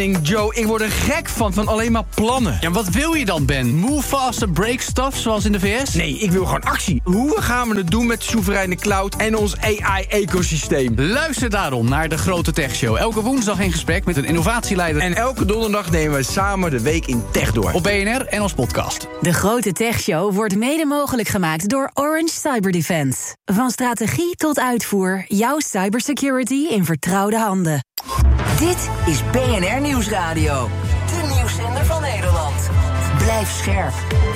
Joe, ik word er gek van alleen maar plannen. Ja, wat wil je dan, Ben? Move faster, break stuff, zoals in de VS? Nee, ik wil gewoon actie. Hoe gaan we het doen met de soevereine cloud en ons AI-ecosysteem? Luister daarom naar de Grote Tech Show. Elke woensdag in gesprek met een innovatieleider. En elke donderdag nemen we samen de week in tech door. Op BNR en als podcast. De Grote Tech Show wordt mede mogelijk gemaakt door Orange Cyber Defense. Van strategie tot uitvoer, jouw cybersecurity in vertrouwde handen. Dit is BNR Nieuwsradio. De nieuwszender van Nederland. Blijf scherp.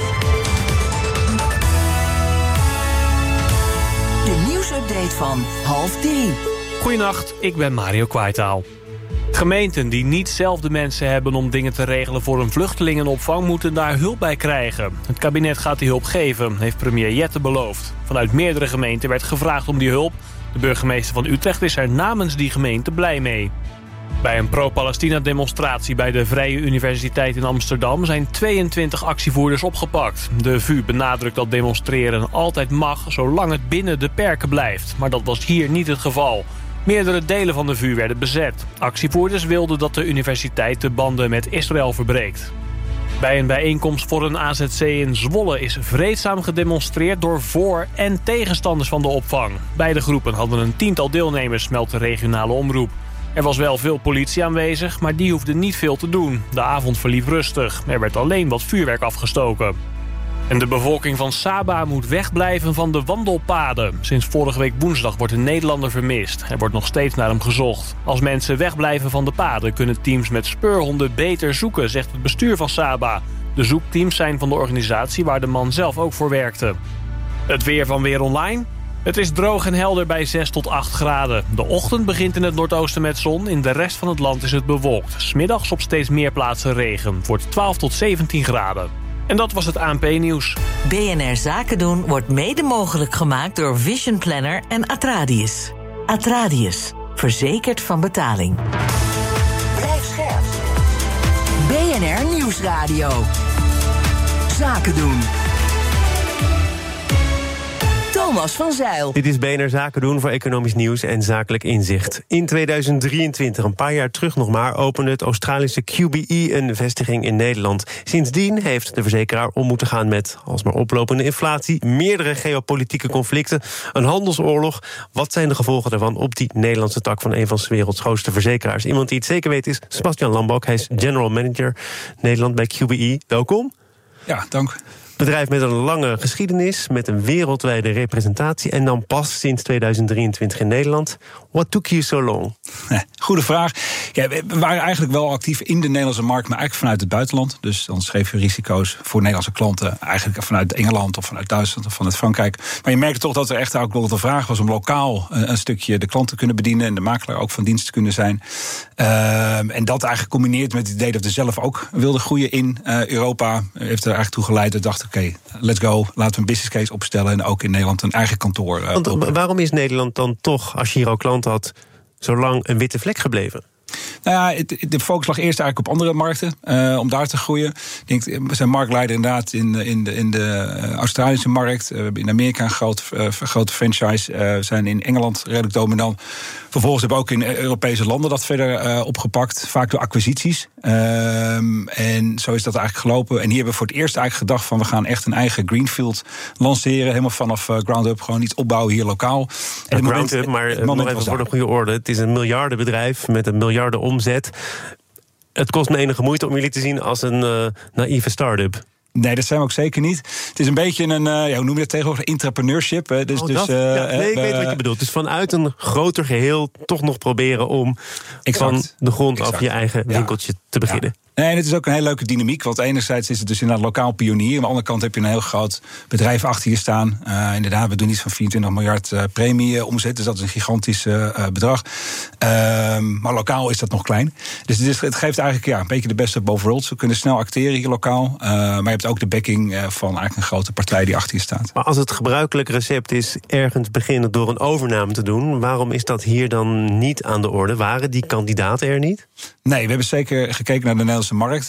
De nieuwsupdate van 14:30. Goedenacht, ik ben Mario Kwaitaal. Gemeenten die niet zelf de mensen hebben om dingen te regelen voor een vluchtelingenopvang moeten daar hulp bij krijgen. Het kabinet gaat die hulp geven, heeft premier Jette beloofd. Vanuit meerdere gemeenten werd gevraagd om die hulp. De burgemeester van Utrecht is er namens die gemeente blij mee. Bij een pro-Palestina-demonstratie bij de Vrije Universiteit in Amsterdam zijn 22 actievoerders opgepakt. De VU benadrukt dat demonstreren altijd mag, zolang het binnen de perken blijft. Maar dat was hier niet het geval. Meerdere delen van de VU werden bezet. Actievoerders wilden dat de universiteit de banden met Israël verbreekt. Bij een bijeenkomst voor een AZC in Zwolle is vreedzaam gedemonstreerd door voor- en tegenstanders van de opvang. Beide groepen hadden een 10-tal deelnemers, meldt de regionale omroep. Er was wel veel politie aanwezig, maar die hoefde niet veel te doen. De avond verliep rustig. Er werd alleen wat vuurwerk afgestoken. En de bevolking van Sabah moet wegblijven van de wandelpaden. Sinds vorige week woensdag wordt een Nederlander vermist. Er wordt nog steeds naar hem gezocht. Als mensen wegblijven van de paden kunnen teams met speurhonden beter zoeken, zegt het bestuur van Sabah. De zoekteams zijn van de organisatie waar de man zelf ook voor werkte. Het weer van Weer Online. Het is droog en helder bij 6 tot 8 graden. De ochtend begint in het noordoosten met zon. In de rest van het land is het bewolkt. 's Middags op steeds meer plaatsen regen. Het wordt 12 tot 17 graden. En dat was het ANP-nieuws. BNR Zaken doen wordt mede mogelijk gemaakt door Vision Planner en Atradius. Atradius, verzekerd van betaling. Blijf scherp. BNR Nieuwsradio. Zaken doen. Thomas van Zijl. Dit is BNR Zaken doen voor economisch nieuws en zakelijk inzicht. In 2023, een paar jaar terug nog maar, opende het Australische QBE een vestiging in Nederland. Sindsdien heeft de verzekeraar om moeten gaan met alsmaar oplopende inflatie, meerdere geopolitieke conflicten, een handelsoorlog. Wat zijn de gevolgen daarvan op die Nederlandse tak van een van de werelds grootste verzekeraars? Iemand die het zeker weet is Sebastian Lambok. Hij is General Manager Nederland bij QBE. Welkom. Ja, dank. Bedrijf met een lange geschiedenis, met een wereldwijde representatie en dan pas sinds 2023 in Nederland. What took you so long? Goede vraag. Ja, we waren eigenlijk wel actief in de Nederlandse markt, maar eigenlijk vanuit het buitenland. Dus dan schreven we risico's voor Nederlandse klanten eigenlijk vanuit Engeland of vanuit Duitsland of vanuit Frankrijk. Maar je merkte toch dat er echt ook wel de vraag was om lokaal een stukje de klant te kunnen bedienen en de makelaar ook van dienst te kunnen zijn. En dat eigenlijk combineerd met het idee dat we zelf ook wilden groeien in Europa, heeft er eigenlijk toe geleid dat we dachten, oké, let's go, laten we een business case opstellen en ook in Nederland een eigen kantoor. Want waarom is Nederland dan toch, als je hier al klanten had, zo lang een witte vlek gebleven? Nou ja, de focus lag eerst eigenlijk op andere markten, om daar te groeien. Ik denk, we zijn marktleider inderdaad in de Australische markt. We hebben in Amerika een grote franchise. We zijn in Engeland redelijk dominant. Vervolgens hebben we ook in Europese landen dat verder opgepakt. Vaak door acquisities. En zo is dat eigenlijk gelopen. En hier hebben we voor het eerst eigenlijk gedacht van, we gaan echt een eigen greenfield lanceren. Helemaal vanaf ground up, gewoon iets opbouwen hier lokaal. En ground up, maar nog even voor de goede orde. Het is een miljardenbedrijf met een miljarden omzet. Het kost me enige moeite om jullie te zien als een naïeve start-up. Nee, dat zijn we ook zeker niet. Het is een beetje een, hoe noem je dat tegenwoordig? Intrapreneurship. Ik weet wat je bedoelt. Dus vanuit een groter geheel toch nog proberen om van de grond af je eigen winkeltje te beginnen. Ja. Nee, en het is ook een hele leuke dynamiek. Want enerzijds is het dus inderdaad lokaal pionier. Aan de andere kant heb je een heel groot bedrijf achter je staan. Inderdaad, we doen iets van 24 miljard premie omzet. Dus dat is een gigantisch bedrag. Maar lokaal is dat nog klein. Dus het geeft eigenlijk een beetje de beste of both worlds. We kunnen snel acteren hier lokaal. Maar je hebt ook de backing van eigenlijk een grote partij die achter je staat. Maar als het gebruikelijk recept is ergens beginnen door een overname te doen, waarom is dat hier dan niet aan de orde? Waren die kandidaten er niet? Nee, we hebben zeker gekeken naar de Nederlandse markt.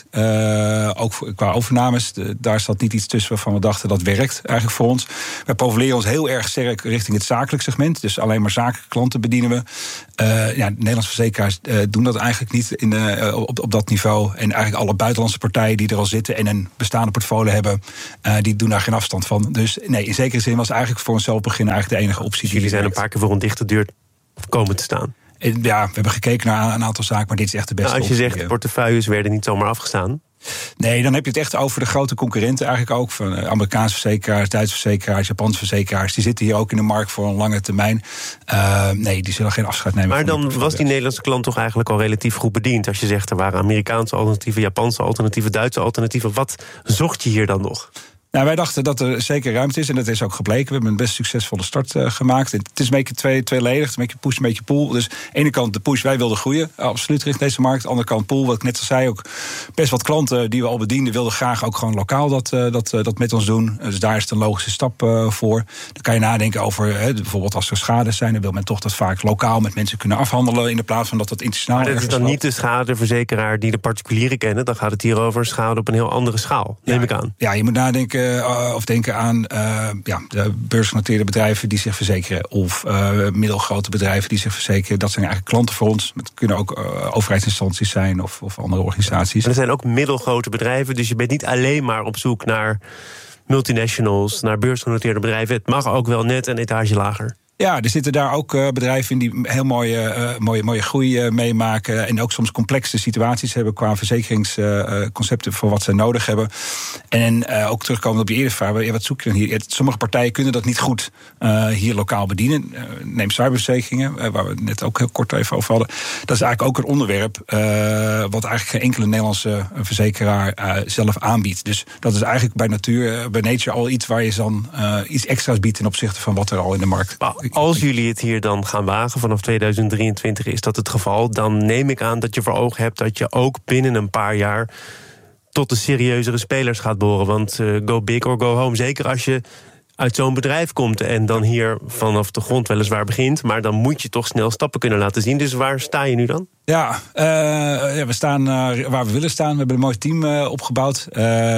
Ook qua overnames. Daar zat niet iets tussen waarvan we dachten dat werkt eigenlijk voor ons. We profileren ons heel erg sterk richting het zakelijk segment. Dus alleen maar zakelijke klanten bedienen we. De Nederlandse verzekeraars doen dat eigenlijk niet op dat niveau. En eigenlijk alle buitenlandse partijen die er al zitten en een bestaande portfolio hebben, die doen daar geen afstand van. Dus nee, in zekere zin was eigenlijk voor onszelf beginnen eigenlijk de enige optie. Jullie zijn een paar keer voor een dichte deur komen te staan. Ja, we hebben gekeken naar een aantal zaken, maar dit is echt de beste optie. Als je zegt, portefeuilles werden niet zomaar afgestaan. Nee, dan heb je het echt over de grote concurrenten eigenlijk ook. Van Amerikaanse verzekeraars, Duitse verzekeraars, Japanse verzekeraars. Die zitten hier ook in de markt voor een lange termijn. Nee, die zullen geen afscheid nemen. Maar dan was die Nederlandse klant toch eigenlijk al relatief goed bediend. Als je zegt, er waren Amerikaanse alternatieven, Japanse alternatieven, Duitse alternatieven. Wat zocht je hier dan nog? Nou, wij dachten dat er zeker ruimte is en dat is ook gebleken. We hebben een best succesvolle start gemaakt. Het is een beetje tweeledig, een beetje push, een beetje pull. Dus aan de ene kant de push, wij wilden groeien, absoluut richting deze markt. Aan de andere kant pull, wat ik net al zei, ook best wat klanten die we al bedienden wilden graag ook gewoon lokaal dat met ons doen. Dus daar is het een logische stap voor. Dan kan je nadenken over, bijvoorbeeld als er schade zijn, dan wil men toch dat vaak lokaal met mensen kunnen afhandelen in de plaats van dat internationaal. Maar dat is dan niet de schadeverzekeraar die de particulieren kennen. Dan gaat het hier over schade op een heel andere schaal, neem ik aan. Ja, je moet nadenken of denken aan de beursgenoteerde bedrijven die zich verzekeren. Of middelgrote bedrijven die zich verzekeren. Dat zijn eigenlijk klanten voor ons. Het kunnen ook overheidsinstanties zijn of andere organisaties. En er zijn ook middelgrote bedrijven. Dus je bent niet alleen maar op zoek naar multinationals, naar beursgenoteerde bedrijven. Het mag ook wel net een etage lager. Ja, er zitten daar ook bedrijven in die heel mooie groei meemaken. En ook soms complexe situaties hebben qua verzekeringsconcepten voor wat zij nodig hebben. En ook terugkomen op je eerder vraag, wat zoek je dan hier? Sommige partijen kunnen dat niet goed hier lokaal bedienen. Neem cyberverzekeringen, waar we het net ook heel kort even over hadden. Dat is eigenlijk ook een onderwerp wat eigenlijk geen enkele Nederlandse verzekeraar zelf aanbiedt. Dus dat is eigenlijk bij nature al iets waar je dan iets extra's biedt ten opzichte van wat er al in de markt is. Als jullie het hier dan gaan wagen vanaf 2023, is dat het geval, dan neem ik aan dat je voor ogen hebt dat je ook binnen een paar jaar tot de serieuzere spelers gaat behoren. Want go big or go home, zeker als je uit zo'n bedrijf komt en dan hier vanaf de grond weliswaar begint, maar dan moet je toch snel stappen kunnen laten zien. Dus waar sta je nu dan? Ja, we staan waar we willen staan. We hebben een mooi team opgebouwd.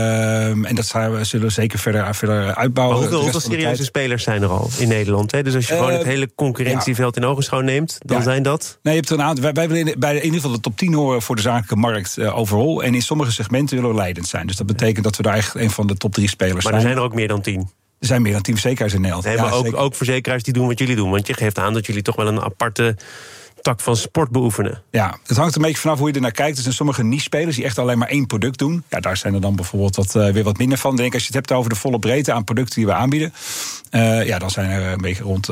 En dat zullen we zeker verder uitbouwen. Maar hoeveel serieuze spelers zijn er al in Nederland? Hè? Dus als je gewoon het hele concurrentieveld in ogenschouw neemt, dan zijn dat? Nee, je hebt er een aantal. Wij willen in ieder geval de top 10 horen voor de zakelijke markt overal. En in sommige segmenten willen we leidend zijn. Dus dat betekent dat we daar eigenlijk een van de top 3 spelers zijn. Maar er zijn er ook meer dan 10. Er zijn meer dan 10 verzekeraars in Nederland. Nee, maar ook verzekeraars die doen wat jullie doen. Want je geeft aan dat jullie toch wel een aparte tak van sport beoefenen. Ja, het hangt een beetje vanaf hoe je er naar kijkt. Er zijn sommige niche-spelers die echt alleen maar één product doen. Ja, daar zijn er dan bijvoorbeeld weer wat minder van. Denk als je het hebt over de volle breedte aan producten die we aanbieden. Dan zijn er een beetje rond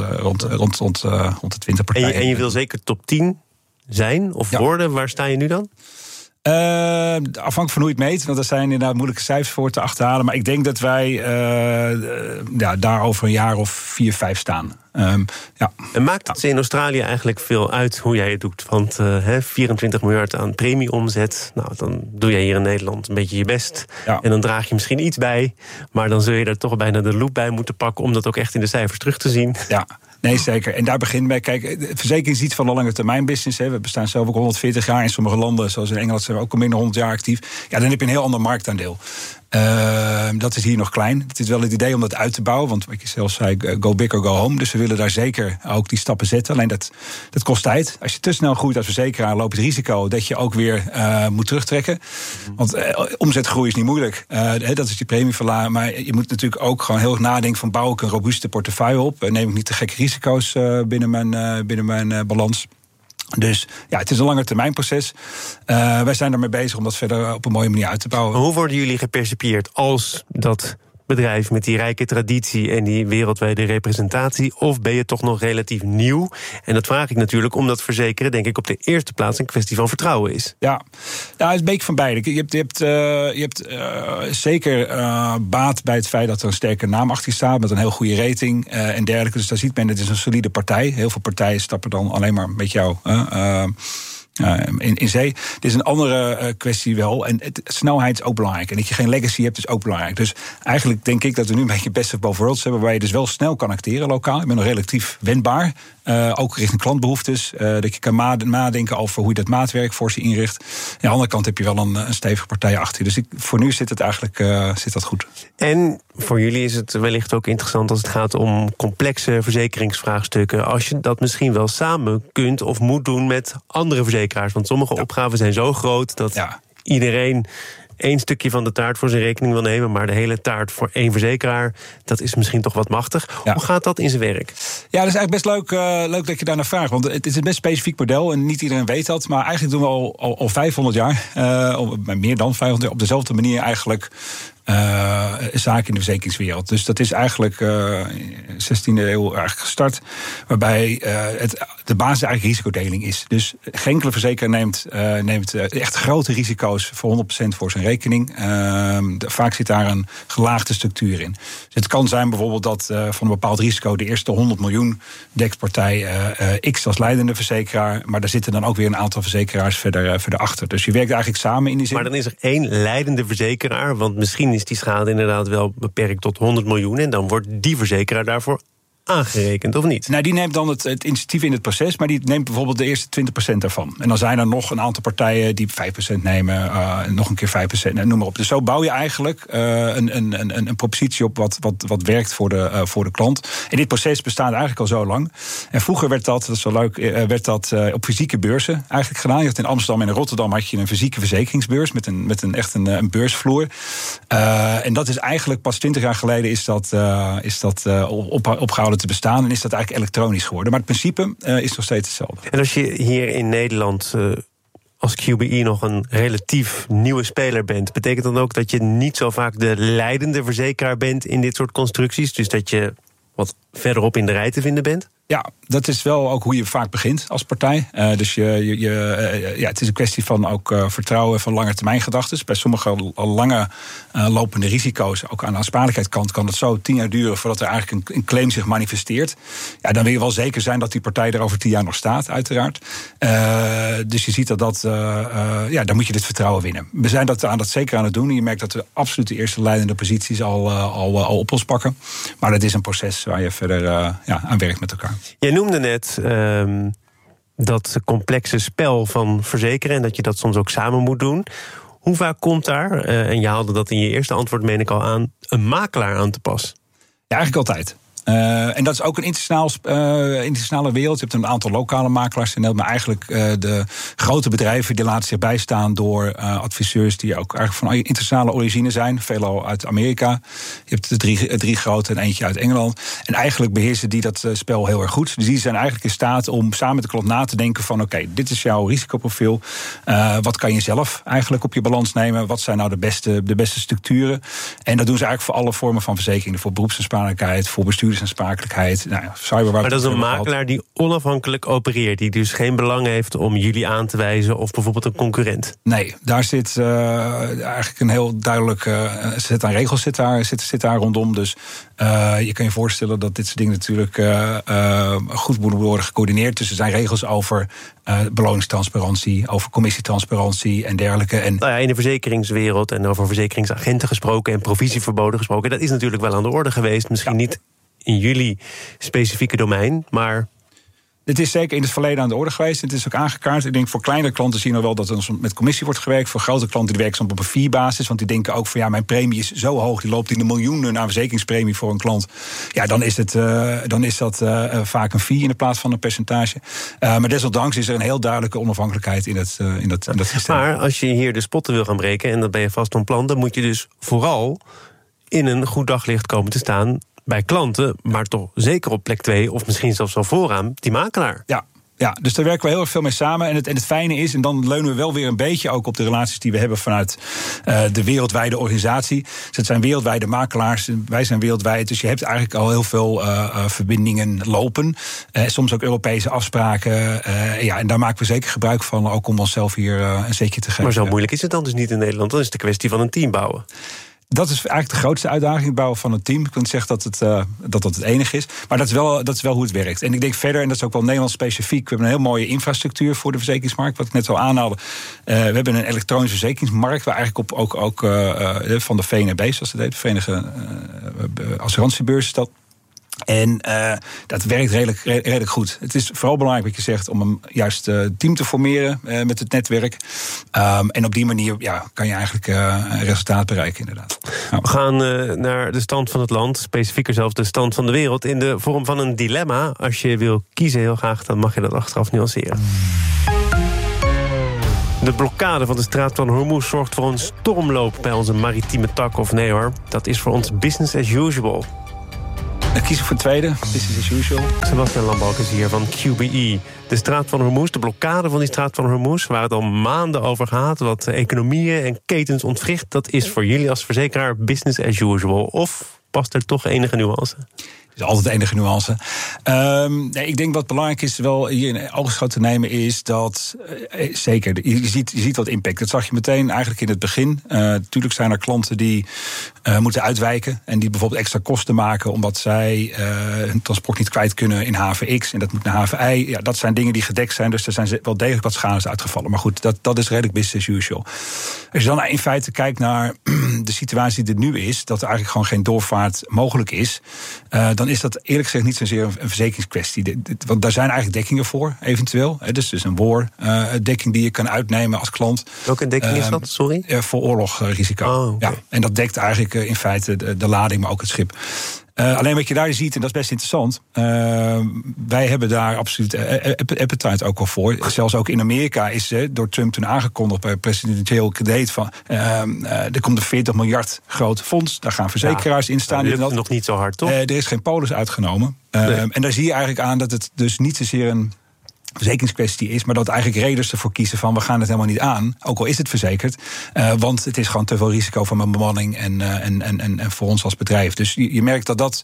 de 20 partijen. En je wil zeker top 10 zijn of worden. Waar sta je nu dan? Afhankelijk van hoe je het meet. Want er zijn inderdaad moeilijke cijfers voor te achterhalen. Maar ik denk dat wij daar over een jaar of 4, 5 staan. En maakt het in Australië eigenlijk veel uit hoe jij het doet? Want 24 miljard aan premieomzet. Nou, dan doe jij hier in Nederland een beetje je best. Ja. En dan draag je misschien iets bij. Maar dan zul je er toch bijna de loop bij moeten pakken om dat ook echt in de cijfers terug te zien. Ja. Nee, zeker. En daar begint bij. Kijk, verzekering is iets van een lange termijn business. Hè. We bestaan zelf ook 140 jaar. In sommige landen, zoals in Engeland, zijn we ook al minder 100 jaar actief. Ja, dan heb je een heel ander marktaandeel. Dat is hier nog klein. Het is wel het idee om dat uit te bouwen. Want wat je zelf zei, go big or go home. Dus we willen daar zeker ook die stappen zetten. Alleen dat kost tijd. Als je te snel groeit als verzekeraar, loop je het risico dat je ook weer moet terugtrekken. Want omzetgroei is niet moeilijk. Dat is die premie verlagen. Maar je moet natuurlijk ook gewoon heel erg nadenken van bouw ik een robuuste portefeuille op. Neem ik niet te gekke risico's binnen mijn balans. Dus ja, het is een langetermijnproces. Wij zijn ermee bezig om dat verder op een mooie manier uit te bouwen. Maar hoe worden jullie gepercipieerd als dat bedrijf met die rijke traditie en die wereldwijde representatie? Of ben je toch nog relatief nieuw? En dat vraag ik natuurlijk omdat verzekeren, denk ik, op de eerste plaats een kwestie van vertrouwen is. Ja, het is een beetje van beide. Je hebt zeker baat bij het feit dat er een sterke naam achter je staat met een heel goede rating en dergelijke. Dus daar ziet men, het is een solide partij. Heel veel partijen stappen dan alleen maar met jou in zee. Dit is een andere kwestie wel. En snelheid is ook belangrijk. En dat je geen legacy hebt is ook belangrijk. Dus eigenlijk denk ik dat we nu een beetje best of both worlds hebben, waar je dus wel snel kan acteren lokaal. Ik ben nog relatief wendbaar. Ook richting klantbehoeftes. Dat je kan nadenken over hoe je dat maatwerk voor ze inricht. Aan de andere kant heb je wel een stevige partij achter je. Dus voor nu zit het eigenlijk zit dat goed. En voor jullie is het wellicht ook interessant als het gaat om complexe verzekeringsvraagstukken. Als je dat misschien wel samen kunt of moet doen met andere verzekeraars. Want sommige opgaven zijn zo groot dat iedereen één stukje van de taart voor zijn rekening wil nemen, maar de hele taart voor één verzekeraar, dat is misschien toch wat machtig. Ja. Hoe gaat dat in zijn werk? Ja, dat is eigenlijk best leuk dat je daar naar vraagt. Want het is een best specifiek model en niet iedereen weet dat. Maar eigenlijk doen we al 500 jaar, meer dan 500 jaar, op dezelfde manier eigenlijk zaken in de verzekeringswereld. Dus dat is eigenlijk 16e eeuw eigenlijk gestart, waarbij de basis eigenlijk risicodeling is. Dus geen enkele verzekeraar neemt echt grote risico's voor 100% voor zijn rekening. Vaak zit daar een gelaagde structuur in. Dus het kan zijn bijvoorbeeld dat van een bepaald risico de eerste 100 miljoen dekt partij X als leidende verzekeraar, maar daar zitten dan ook weer een aantal verzekeraars verder achter. Dus je werkt eigenlijk samen in die zin. Maar dan is er één leidende verzekeraar, want misschien is die schade inderdaad wel beperkt tot 100 miljoen... en dan wordt die verzekeraar daarvoor aangerekend, of niet? Nou, die neemt dan het initiatief in het proces, maar die neemt bijvoorbeeld de eerste 20% daarvan. En dan zijn er nog een aantal partijen die 5% nemen, nog een keer 5%, noem maar op. Dus zo bouw je eigenlijk een propositie op wat werkt voor de klant. En dit proces bestaat eigenlijk al zo lang. En vroeger werd dat is zo leuk, op fysieke beurzen eigenlijk gedaan. Je had in Amsterdam en in Rotterdam had je een fysieke verzekeringsbeurs met een beursvloer. En dat is eigenlijk pas 20 jaar geleden is dat opgehouden te bestaan en is dat eigenlijk elektronisch geworden. Maar het principe is nog steeds hetzelfde. En als je hier in Nederland als QBE nog een relatief nieuwe speler bent, betekent dat ook dat je niet zo vaak de leidende verzekeraar bent in dit soort constructies? Dus dat je wat verderop in de rij te vinden bent? Ja, dat is wel ook hoe je vaak begint als partij. Dus het is een kwestie van ook vertrouwen van lange termijn gedachten. Bij sommige lange lopende risico's, ook aan de aansprakelijkheidskant, kan het zo 10 jaar duren voordat er eigenlijk een claim zich manifesteert. Ja, dan wil je wel zeker zijn dat die partij er over 10 jaar nog staat, uiteraard. Dus je ziet dan moet je dit vertrouwen winnen. We zijn dat zeker aan het doen. Je merkt dat we absoluut de eerste leidende posities al op ons pakken. Maar dat is een proces waar je verder aan werkt met elkaar. Jij noemde net dat complexe spel van verzekeren en dat je dat soms ook samen moet doen. Hoe vaak komt daar, en je haalde dat in je eerste antwoord meen ik al aan, een makelaar aan te pas? Ja, eigenlijk altijd. En dat is ook een internationale wereld. Je hebt een aantal lokale makelaars in Nederland, maar eigenlijk de grote bedrijven die laten zich bijstaan door adviseurs die ook eigenlijk van internationale origine zijn, veelal uit Amerika. Je hebt de drie grote en eentje uit Engeland. En eigenlijk beheersen die dat spel heel erg goed. Dus die zijn eigenlijk in staat om samen met de klant na te denken van oké, dit is jouw risicoprofiel. Wat kan je zelf eigenlijk op je balans nemen? Wat zijn nou de beste structuren? En dat doen ze eigenlijk voor alle vormen van verzekeringen. Voor beroepsaansprakelijkheid, voor bestuurdersaansprakelijkheid. Maar dat is een makelaar die onafhankelijk opereert, die dus geen belang heeft om jullie aan te wijzen of bijvoorbeeld een concurrent? Nee, daar zit eigenlijk een heel duidelijk set aan regels zit daar rondom. Dus je kan je voorstellen dat dit soort dingen natuurlijk goed moeten worden gecoördineerd. Dus er zijn regels over beloningstransparantie, over commissietransparantie en dergelijke. En in de verzekeringswereld en over verzekeringsagenten gesproken en provisieverboden gesproken, dat is natuurlijk wel aan de orde geweest. Misschien niet in jullie specifieke domein, maar het is zeker in het verleden aan de orde geweest. Het is ook aangekaart. Ik denk voor kleinere klanten zien we wel dat er met commissie wordt gewerkt. Voor grote klanten die werken soms op een fee-basis. Want die denken ook van mijn premie is zo hoog. Die loopt in de miljoenen naar verzekeringspremie voor een klant. Ja, dan is dat vaak een fee in de plaats van een percentage. Maar desondanks is er een heel duidelijke onafhankelijkheid in dat systeem. Maar als je hier de spotten wil gaan breken, en dat ben je vast van plan, dan moet je dus vooral in een goed daglicht komen te staan bij klanten, maar toch zeker op plek 2 of misschien zelfs wel vooraan die makelaar. Ja, dus daar werken we heel erg veel mee samen. En het fijne is, en dan leunen we wel weer een beetje ook op de relaties die we hebben vanuit de wereldwijde organisatie. Dus het zijn wereldwijde makelaars, wij zijn wereldwijd. Dus je hebt eigenlijk al heel veel verbindingen lopen. Soms ook Europese afspraken. En daar maken we zeker gebruik van, ook om onszelf hier een zetje te geven. Maar zo moeilijk is het dan dus niet in Nederland. Dan is het een kwestie van een team bouwen. Dat is eigenlijk de grootste uitdaging, het bouwen van een team. Ik wil niet zeggen dat het enige is. Maar dat is wel hoe het werkt. En ik denk verder, en dat is ook wel Nederlands specifiek, we hebben een heel mooie infrastructuur voor de verzekeringsmarkt. Wat ik net al aanhaalde. We hebben een elektronische verzekeringsmarkt, waar eigenlijk ook van de VNB, zoals het heet, de Verenigde Assurantiebeurs is dat. En dat werkt redelijk goed. Het is vooral belangrijk wat je zegt om een juist team te formeren met het netwerk. En op die manier kan je eigenlijk een resultaat bereiken, inderdaad. Nou. We gaan naar de stand van het land, specifieker zelfs de stand van de wereld, in de vorm van een dilemma. Als je wil kiezen heel graag, dan mag je dat achteraf nuanceren. De blokkade van de straat van Hormuz zorgt voor een stormloop bij onze maritieme tak, of nee hoor, dat is voor ons business as usual. Ik kies voor het tweede, business as usual. Sebastian Lambalk is hier van QBE. De straat van Hormuz, de blokkade van die straat van Hormuz, waar het al maanden over gaat, wat economieën en ketens ontwricht, dat is voor jullie als verzekeraar business as usual. Of past er toch enige nuance? is altijd enige nuance. Ik denk wat belangrijk is wel hier in oogschouw te nemen is dat zeker, je ziet wat impact. Dat zag je meteen eigenlijk in het begin. Natuurlijk zijn er klanten die moeten uitwijken en die bijvoorbeeld extra kosten maken omdat zij hun transport niet kwijt kunnen in haven X en dat moet naar haven Y. Ja, dat zijn dingen die gedekt zijn, dus er zijn wel degelijk wat schades uitgevallen. Maar goed, dat is redelijk business as usual. Als je dan in feite kijkt naar de situatie die er nu is, dat er eigenlijk gewoon geen doorvaart mogelijk is, dan is dat eerlijk gezegd niet zozeer een verzekeringskwestie. Want daar zijn eigenlijk dekkingen voor, eventueel. Dus een dekking die je kan uitnemen als klant. Welke dekking is dat, sorry? Voor oorlogrisico. Oh, okay. Ja, en dat dekt eigenlijk in feite de lading, maar ook het schip. Alleen wat je daar ziet, en dat is best interessant, wij hebben daar absoluut appetite ook al voor. Zelfs ook in Amerika is door Trump toen aangekondigd bij presidentieel debate van er komt een 40 miljard groot fonds, daar gaan verzekeraars in staan. Dat lukt nog niet zo hard, toch? Er is geen polis uitgenomen. Nee. En daar zie je eigenlijk aan dat het dus niet zozeer een verzekeringskwestie is, maar dat eigenlijk reders ervoor kiezen van we gaan het helemaal niet aan, ook al is het verzekerd, want het is gewoon te veel risico van mijn bemanning en voor ons als bedrijf. Dus je merkt dat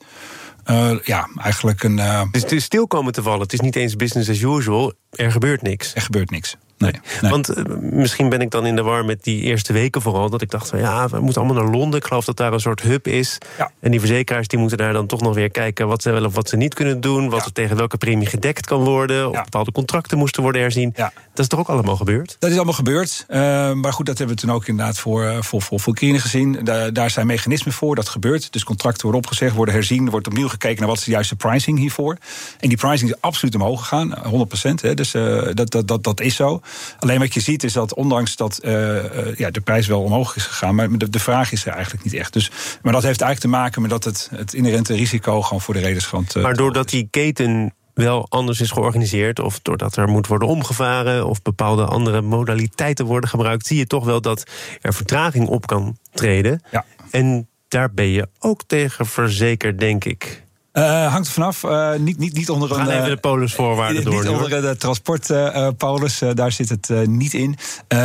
eigenlijk een Dus het is stil komen te vallen. Het is niet eens business as usual. Er gebeurt niks. Er gebeurt niks. Nee. Want misschien ben ik dan in de war met die eerste weken vooral, dat ik dacht van we moeten allemaal naar Londen. Ik geloof dat daar een soort hub is. Ja. En die verzekeraars die moeten daar dan toch nog weer kijken wat ze wel of wat ze niet kunnen doen, wat er tegen welke premie gedekt kan worden, of bepaalde contracten moesten worden herzien. Ja. Dat is toch ook allemaal gebeurd? Dat is allemaal gebeurd. Maar goed, dat hebben we toen ook inderdaad voor Kirine gezien. Daar zijn mechanismen voor, dat gebeurt. Dus contracten worden opgezegd, worden herzien, er wordt opnieuw gekeken naar wat is de juiste pricing hiervoor. En die pricing is absoluut omhoog gegaan, 100%. Dus dat is zo. Alleen wat je ziet is dat ondanks dat de prijs wel omhoog is gegaan, maar de vraag is er eigenlijk niet echt. Dus, maar dat heeft eigenlijk te maken met dat het inherente risico gewoon voor de reders gewoon maar doordat die keten wel anders is georganiseerd, of doordat er moet worden omgevaren, of bepaalde andere modaliteiten worden gebruikt, zie je toch wel dat er vertraging op kan treden. Ja. En daar ben je ook tegen verzekerd, denk ik. Hangt er vanaf. Niet onder We gaan even de polisvoorwaarden door. Niet onder de transportpolis, daar zit het niet in.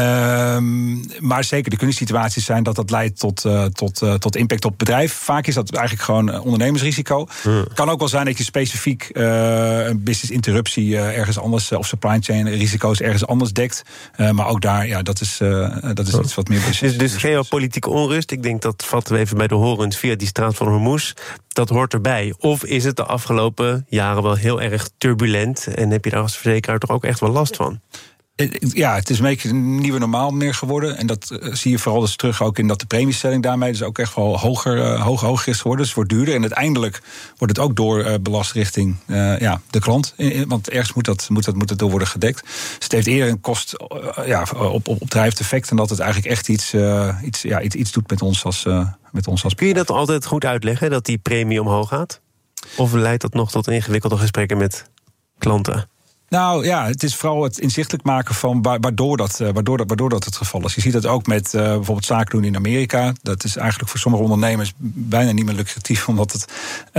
Maar zeker, er kunnen situaties zijn dat leidt tot impact op het bedrijf. Vaak is dat eigenlijk gewoon ondernemersrisico. Het kan ook wel zijn dat je specifiek een business interruptie ergens anders, of supply chain risico's ergens anders dekt. Maar ook daar, dat is iets wat meer business. Dus geopolitieke onrust, ik denk dat vatten we even bij de horens via die straat van Hormuz. Dat hoort erbij. Of is het de afgelopen jaren wel heel erg turbulent en heb je daar als verzekeraar toch ook echt wel last van? Ja, het is een beetje een nieuwe normaal meer geworden. En dat zie je vooral dus terug ook in dat de premiestelling daarmee dus ook echt wel hoger is geworden. Dus het wordt duurder. En uiteindelijk wordt het ook doorbelast richting de klant. Want ergens moet dat door worden gedekt. Dus het heeft eerder een kost op drijvend effect. En dat het eigenlijk echt iets doet met ons als Kun je dat altijd goed uitleggen, dat die premie omhoog gaat? Of leidt dat nog tot ingewikkelde gesprekken met klanten? Nou ja, het is vooral het inzichtelijk maken van waardoor dat het geval is. Je ziet dat ook met bijvoorbeeld zaken doen in Amerika. Dat is eigenlijk voor sommige ondernemers bijna niet meer lucratief, omdat het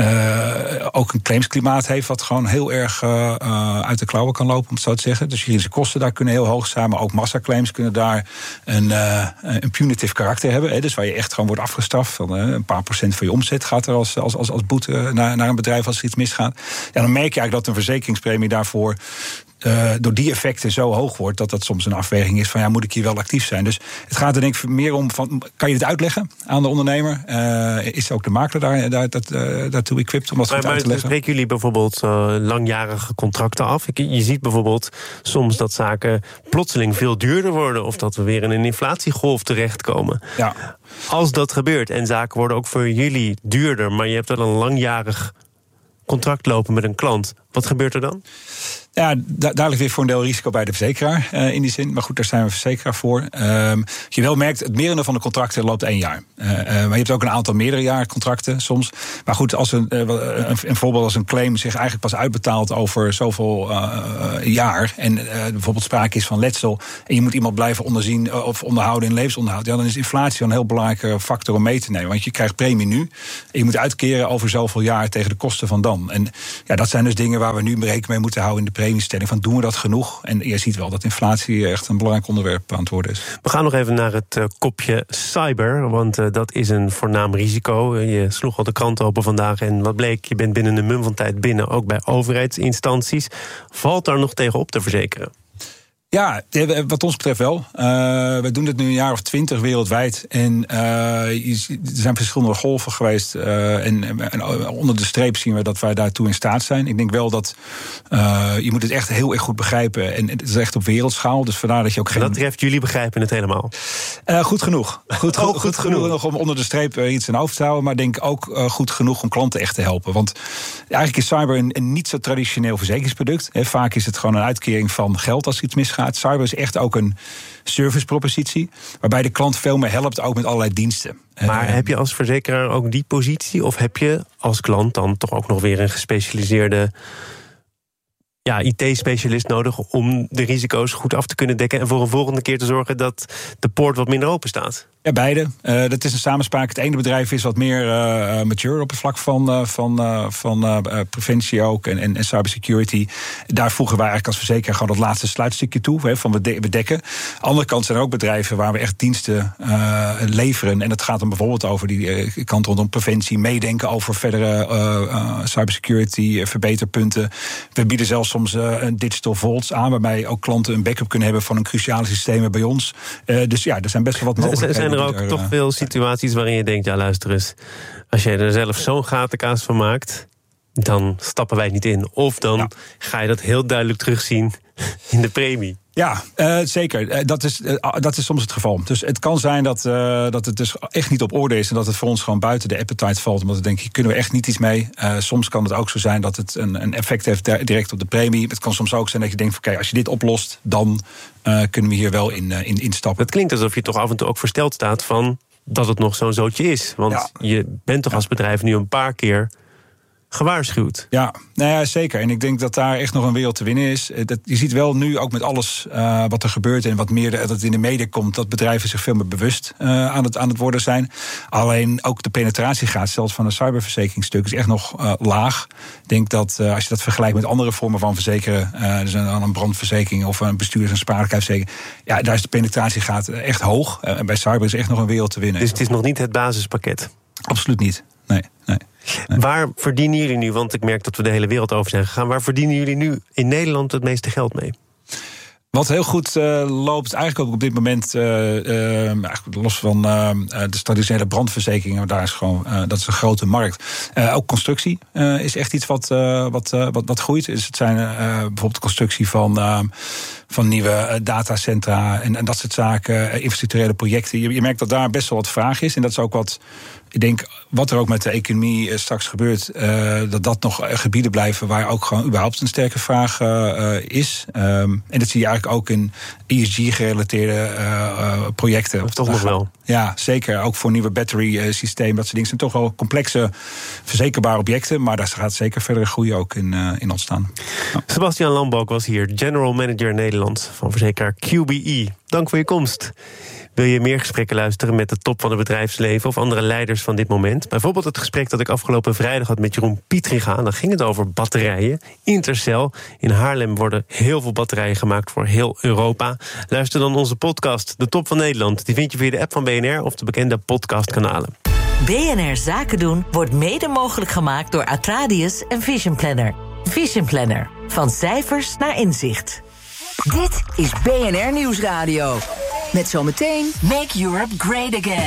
ook een claimsklimaat heeft wat gewoon heel erg uit de klauwen kan lopen, om het zo te zeggen. Dus juridische kosten daar kunnen heel hoog zijn, maar ook massaclaims kunnen daar een punitive karakter hebben. Dus waar je echt gewoon wordt afgestraft. Van een paar procent van je omzet gaat er als boete naar een bedrijf als er iets misgaat. Ja, dan merk je eigenlijk dat een verzekeringspremie daarvoor door die effecten zo hoog wordt dat soms een afweging is van moet ik hier wel actief zijn. Dus het gaat er denk ik meer om van, kan je dit uitleggen aan de ondernemer? Is ook de makelaar daartoe equipped om dat goed uit te leggen? Spreken jullie bijvoorbeeld langjarige contracten af? Je ziet bijvoorbeeld soms dat zaken plotseling veel duurder worden, of dat we weer in een inflatiegolf terechtkomen. Ja. Als dat gebeurt en zaken worden ook voor jullie duurder, maar je hebt wel een langjarig contract lopen met een klant, wat gebeurt er dan? Ja, daar ligt weer voor een deel risico bij de verzekeraar in die zin. Maar goed, daar zijn we verzekeraar voor. Je wel merkt, het merendeel van de contracten loopt 1 jaar. Maar je hebt ook een aantal meerdere jaar contracten soms. Maar goed, als een voorbeeld als een claim zich eigenlijk pas uitbetaalt over zoveel jaar, en bijvoorbeeld sprake is van letsel, en je moet iemand blijven onderzien of onderhouden in levensonderhoud, dan is inflatie een heel belangrijke factor om mee te nemen. Want je krijgt premie nu en je moet uitkeren over zoveel jaar tegen de kosten van dan. En dat zijn dus dingen waar we nu rekening mee moeten houden in de premiestelling. Van doen we dat genoeg? En je ziet wel dat inflatie echt een belangrijk onderwerp aan het worden is. We gaan nog even naar het kopje cyber, want dat is een voornaam risico. Je sloeg al de krant open vandaag en wat bleek, je bent binnen een mum van tijd binnen, ook bij overheidsinstanties. Valt daar nog tegen op te verzekeren? Ja, wat ons betreft wel. We doen dit nu een jaar of 20 wereldwijd. En er zijn verschillende golven geweest. En onder de streep zien we dat wij daartoe in staat zijn. Ik denk wel dat je moet het echt heel erg goed begrijpen. En het is echt op wereldschaal. Dus vandaar dat je ook geen... Dat treft, jullie begrijpen het helemaal? Goed genoeg. Goed genoeg nog om onder de streep iets in hoofd te houden. Maar denk ook goed genoeg om klanten echt te helpen. Want eigenlijk is cyber een niet zo traditioneel verzekeringsproduct. Vaak is het gewoon een uitkering van geld als iets misgaat. Cyber is echt ook een servicepropositie, waarbij de klant veel meer helpt, ook met allerlei diensten. Maar heb je als verzekeraar ook die positie, of heb je als klant dan toch ook nog weer een gespecialiseerde IT-specialist nodig om de risico's goed af te kunnen dekken en voor een volgende keer te zorgen dat de poort wat minder open staat? Ja, beide. Dat is een samenspraak. Het ene bedrijf is wat meer mature op het vlak van preventie ook en cybersecurity. Daar voegen wij eigenlijk als verzekeraar gewoon dat laatste sluitstukje toe, van we dekken. Aan de andere kant zijn er ook bedrijven waar we echt diensten leveren. En dat gaat dan bijvoorbeeld over die kant rondom preventie, meedenken over verdere cybersecurity, verbeterpunten. We bieden zelfs soms een digital vaults aan, waarbij ook klanten een backup kunnen hebben van een cruciale systemen bij ons. Dus ja, er zijn best wel wat mogelijkheden. Zijn er ook toch veel situaties waarin je denkt, luister eens, als jij er zelf zo'n gatenkaas van maakt, dan stappen wij niet in. Of dan ga je dat heel duidelijk terugzien in de premie. Ja, zeker. Dat is soms het geval. Dus het kan zijn dat het dus echt niet op orde is en dat het voor ons gewoon buiten de appetite valt. Omdat we denken, hier kunnen we echt niet iets mee. Soms kan het ook zo zijn dat het een effect heeft direct op de premie. Het kan soms ook zijn dat je denkt, oké, als je dit oplost, dan kunnen we hier wel in instappen. Het klinkt alsof je toch af en toe ook versteld staat van dat het nog zo'n zootje is. Want je bent toch als bedrijf nu een paar keer gewaarschuwd. Ja, zeker. En ik denk dat daar echt nog een wereld te winnen is. Je ziet wel nu ook met alles wat er gebeurt en wat meer dat in de media komt, dat bedrijven zich veel meer bewust aan het worden zijn. Alleen ook de penetratiegraad zelfs van een cyberverzekeringsstuk is echt nog laag. Ik denk dat als je dat vergelijkt met andere vormen van verzekeren, dus een brandverzekering of een bestuurders- en spaarlijkheidsverzekering, daar is de penetratiegraad echt hoog. En bij cyber is echt nog een wereld te winnen. Dus het is nog niet het basispakket? Absoluut niet. Nee. Waar verdienen jullie nu, want ik merk dat we de hele wereld over zijn gegaan, waar verdienen jullie nu in Nederland het meeste geld mee? Wat heel goed loopt, eigenlijk ook op dit moment, los van de traditionele brandverzekeringen, daar is gewoon, dat is een grote markt. Ook constructie is echt iets wat groeit. Dus het zijn bijvoorbeeld de constructie van nieuwe datacentra en dat soort zaken, infrastructurele projecten. Je merkt dat daar best wel wat vraag is. En dat is ook wat, ik denk, wat er ook met de economie straks gebeurt, dat nog gebieden blijven waar ook gewoon überhaupt een sterke vraag is. En dat zie je eigenlijk ook in ESG-gerelateerde projecten. Of toch nog wel? Ja, zeker. Ook voor nieuwe battery systemen. Dat soort dingen zijn toch wel complexe, verzekerbare objecten. Maar daar gaat zeker verdere groei ook in ontstaan. Ja. Sebastian Lambalk was hier, General Manager Nederland van verzekeraar QBE. Dank voor je komst. Wil je meer gesprekken luisteren met de top van het bedrijfsleven of andere leiders van dit moment? Bijvoorbeeld het gesprek dat ik afgelopen vrijdag had met Jeroen Pietriga. Dan ging het over batterijen. Intercell. In Haarlem worden heel veel batterijen gemaakt voor heel Europa. Luister dan onze podcast, De Top van Nederland. Die vind je via de app van BNR of de bekende podcastkanalen. BNR Zaken doen wordt mede mogelijk gemaakt door Atradius en Vision Planner. Vision Planner. Van cijfers naar inzicht. Dit is BNR Nieuwsradio. Met zometeen Make Europe Great Again.